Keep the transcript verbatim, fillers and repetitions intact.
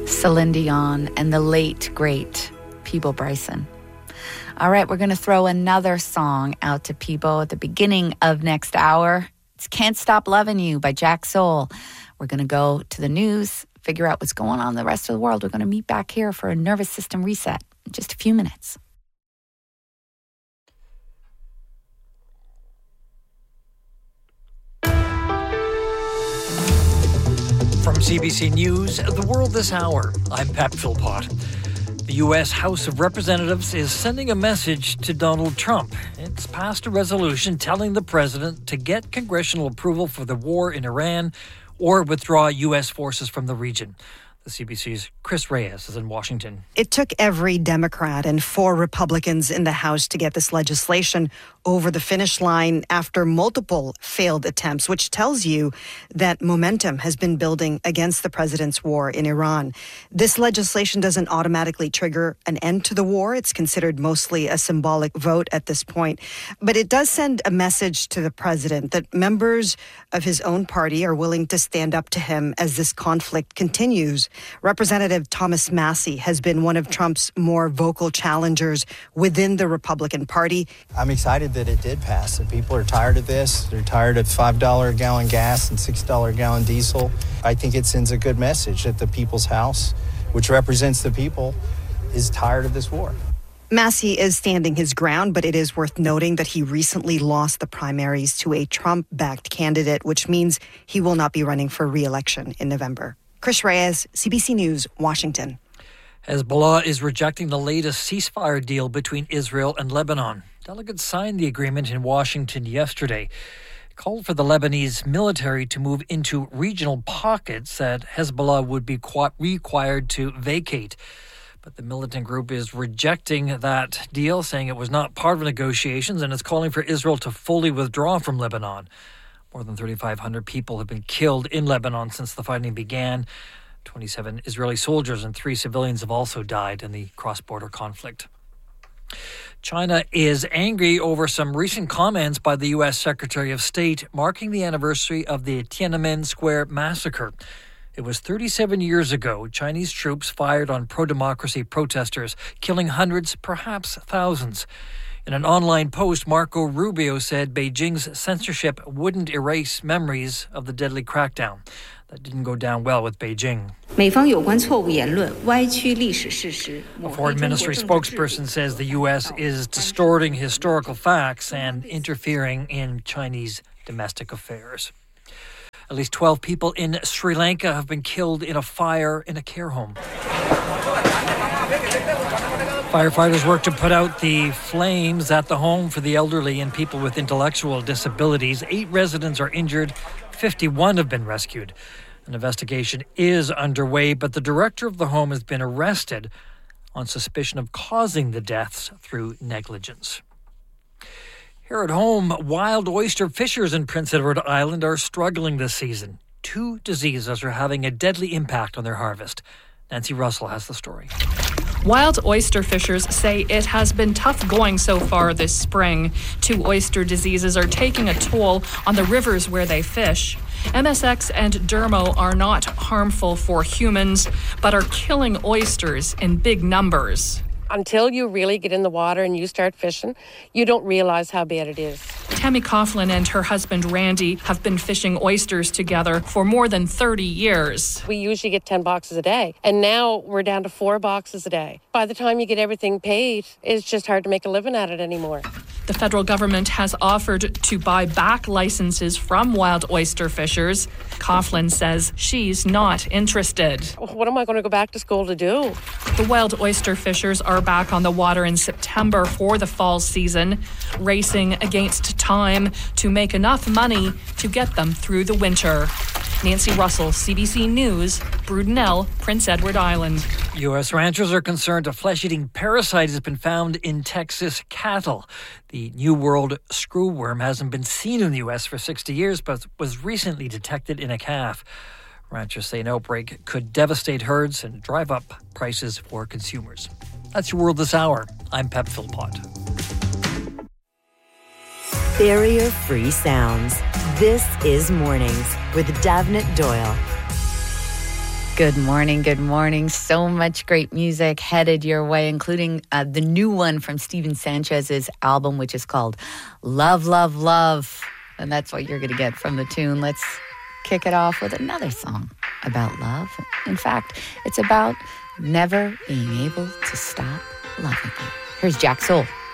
Celine Dion and the late, great Peabo Bryson. All right, we're going to throw another song out to Peabo at the beginning of next hour. It's Can't Stop Loving You by Jack Soul. We're going to go to the news, figure out what's going on in the rest of the world. We're going to meet back here for a nervous system reset in just a few minutes. From C B C News, The World This Hour, I'm Pat Philpott. The U S House of Representatives is sending a message to Donald Trump. It's passed a resolution telling the president to get congressional approval for the war in Iran or withdraw U S forces from the region. The C B C's Chris Reyes is in Washington. It took every Democrat and four Republicans in the House to get this legislation over the finish line after multiple failed attempts, which tells you that momentum has been building against the president's war in Iran. This legislation doesn't automatically trigger an end to the war. It's considered mostly a symbolic vote at this point. But it does send a message to the president that members of his own party are willing to stand up to him as this conflict continues. Representative Thomas Massie has been one of Trump's more vocal challengers within the Republican Party. I'm excited that it did pass. That people are tired of this. They're tired of five dollars a gallon gas and six dollars a gallon diesel. I think it sends a good message that the People's House, which represents the people, is tired of this war. Massie is standing his ground, but it is worth noting that he recently lost the primaries to a Trump-backed candidate, which means he will not be running for re-election in November. Chris Reyes, C B C News, Washington. Hezbollah is rejecting the latest ceasefire deal between Israel and Lebanon. Delegates signed the agreement in Washington yesterday. It called for the Lebanese military to move into regional pockets that Hezbollah would be required to vacate. But the militant group is rejecting that deal, saying it was not part of negotiations, and is calling for Israel to fully withdraw from Lebanon. More than thirty-five hundred people have been killed in Lebanon since the fighting began. twenty-seven Israeli soldiers and three civilians have also died in the cross-border conflict. China is angry over some recent comments by the U S Secretary of State marking the anniversary of the Tiananmen Square massacre. It was thirty-seven years ago Chinese troops fired on pro-democracy protesters, killing hundreds, perhaps thousands. In an online post, Marco Rubio said Beijing's censorship wouldn't erase memories of the deadly crackdown. That didn't go down well with Beijing. A foreign ministry spokesperson says the U S is distorting historical facts and interfering in Chinese domestic affairs. At least twelve people in Sri Lanka have been killed in a fire in a care home. Firefighters worked to put out the flames at the home for the elderly and people with intellectual disabilities. Eight residents are injured. fifty-one have been rescued. An investigation is underway, but the director of the home has been arrested on suspicion of causing the deaths through negligence. Here at home, wild oyster fishers in Prince Edward Island are struggling this season. Two diseases are having a deadly impact on their harvest. Nancy Russell has the story. Wild oyster fishers say it has been tough going so far this spring. Two oyster diseases are taking a toll on the rivers where they fish. M S X and dermo are not harmful for humans, but are killing oysters in big numbers. Until you really get in the water and you start fishing, you don't realize how bad it is. Tammy Coughlin and her husband Randy have been fishing oysters together for more than thirty years. We usually get ten boxes a day, and now we're down to four boxes a day. By the time you get everything paid, it's just hard to make a living at it anymore. The federal government has offered to buy back licenses from wild oyster fishers. Coughlin says she's not interested. What am I going to go back to school to do? The wild oyster fishers are back on the water in September for the fall season, racing against time to make enough money to get them through the winter. Nancy Russell, C B C News, Brudenell, Prince Edward Island. U S ranchers are concerned a flesh-eating parasite has been found in Texas cattle. The New World screwworm hasn't been seen in the U S for sixty years, but was recently detected in a calf. Ranchers say an outbreak could devastate herds and drive up prices for consumers. That's your World This Hour. I'm Pep Philpott. Barrier-free sounds. This is Mornings with Davnit Doyle. Good morning, good morning. So much great music headed your way, including uh, the new one from Steven Sanchez's album, which is called Love, Love, Love. And that's what you're going to get from the tune. Let's kick it off with another song about love. In fact, it's about never being able to stop loving you. Here's Jack Soul.